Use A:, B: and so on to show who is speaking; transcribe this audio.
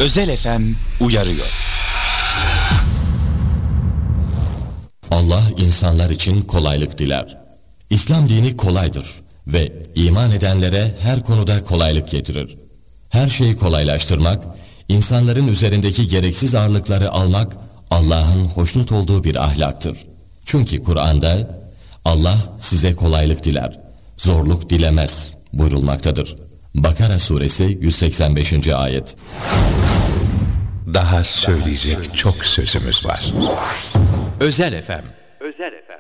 A: Özel FM uyarıyor.
B: Allah insanlar için kolaylık diler. İslam dini kolaydır ve iman edenlere her konuda kolaylık getirir. Her şeyi kolaylaştırmak, insanların üzerindeki gereksiz ağırlıkları almak Allah'ın hoşnut olduğu bir ahlaktır. Çünkü Kur'an'da Allah size kolaylık diler, zorluk dilemez buyurulmaktadır. Bakara suresi 185. ayet.
C: Daha söyleyecek çok sözümüz var.
D: Özel FM.
E: Özel FM.